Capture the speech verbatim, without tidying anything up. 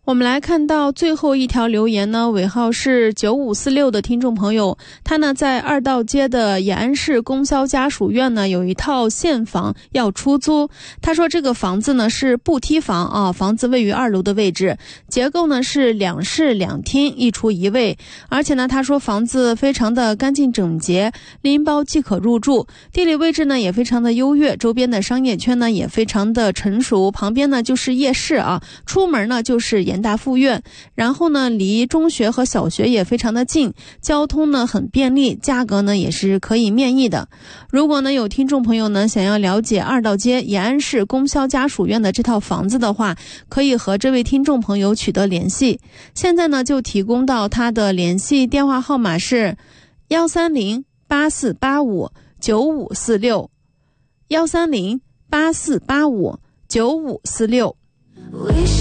我们来看到最后一条留言呢，尾号是九五四六的听众朋友，他呢在二道街的延安市供销家属院呢有一套现房要出租。他说这个房子呢是步梯房啊，房子位于二楼的位置，结构呢是两室两厅一厨一卫，而且呢他说房子非常的干净整洁，拎包即可入住，地理位置呢也非常的优越，周边的商业圈呢也非常的成熟，旁边呢就是夜市啊，出门呢就是延大附院，然后呢离中学和小学也非常的近，交通呢很便利，价格呢也是可以面议的。如果呢有听众朋友呢想要了解二道街延安市供销家属院的这套房子的话，可以和这位听众朋友取得联系。现在呢就提供到他的联系电话号码是幺三零八四八五九五四六幺三零八四八五九五四六。